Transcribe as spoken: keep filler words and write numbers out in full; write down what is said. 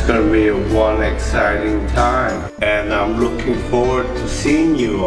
gonna be a one exciting time, and I'm looking forward to seeing you